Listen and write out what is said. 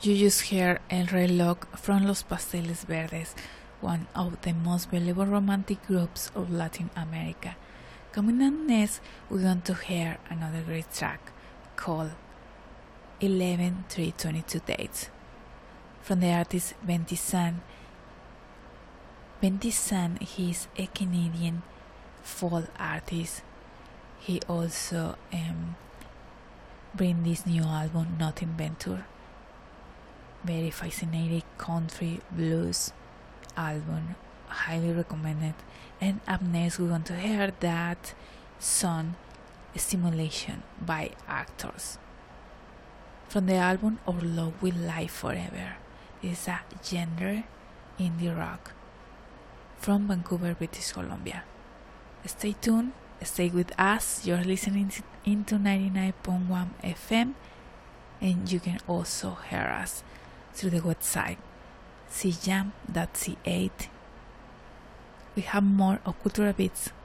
You just heard El Reloj from Los Pasteles Verdes, one of the most valuable romantic groups of Latin America. Coming up next, we're going to hear another great track called 11-3-22 Dates from the artist Benty San. Benty San, he's a Canadian folk artist. He also bring this new album, Nothing Venture. Very fascinating country blues album, highly recommended. And up next we're going to hear that song Stimulation by Actors from the album Our Love Will Live Forever. This is a genre indie rock from Vancouver, British Columbia. Stay tuned, stay with us. You're listening into 99.1 FM, and you can also hear us through the website cjam.ca. We have more of Cultural Beats